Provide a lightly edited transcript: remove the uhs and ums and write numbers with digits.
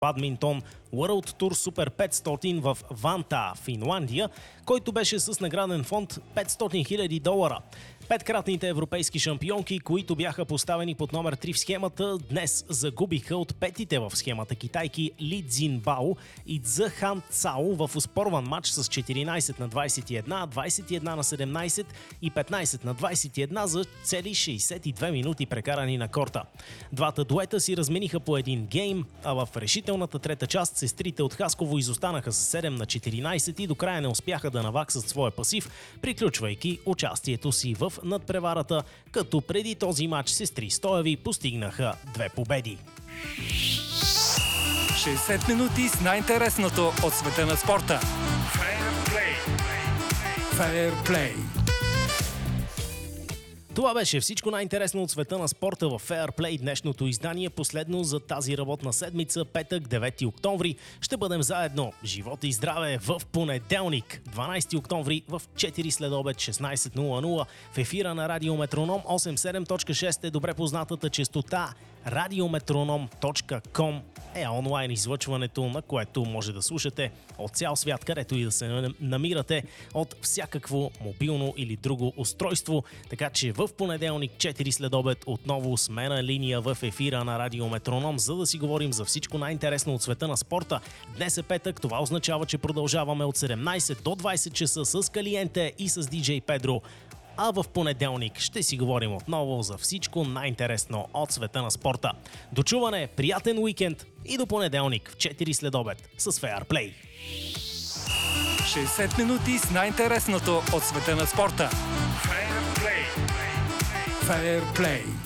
бадминтон World Tour Super 500 в Ванта, Финландия, който беше с награден фонд $500 000. Петкратните европейски шампионки, които бяха поставени под номер 3 в схемата, днес загубиха от петите в схемата китайки Ли Цзинбао и Цзъхан Цао в оспорван матч с 14-21, 21-17 и 15-21 за цели 62 минути прекарани на корта. Двата дуета си размениха по един гейм, а в решителната трета част сестрите от Хасково изостанаха с 7-14 и до края не успяха да наваксат своя пасив, приключвайки участието си в надпреварата, като преди този матч сестри Стоеви постигнаха 2 победи. 60 минути с най-интересното от света на спорта. Fair Play. Това беше всичко най-интересно от света на спорта в Fair Play, днешното издание, последно за тази работна седмица, петък, 9 октомври. Ще бъдем заедно, живот и здраве, в понеделник, 12 октомври в 4 следобед, 16:00 в ефира на Радио Метроном 87.6 е добре познатата честота. Radiometronom.com е онлайн излъчването, на което може да слушате от цял свят, където и да се намирате, от всякакво мобилно или друго устройство. Така че в понеделник, 4 следобед, отново смена линия в ефира на Радио Метроном, за да си говорим за всичко най-интересно от света на спорта. Днес е петък, това означава, че продължаваме от 17 до 20 часа с Калиенте и с DJ Педро. А в понеделник ще си говорим отново за всичко най-интересно от света на спорта. До чуване, приятен уикенд и до понеделник в 4 следобед с Fair Play. 60 минути с най-интересното от света на спорта. Fair Play.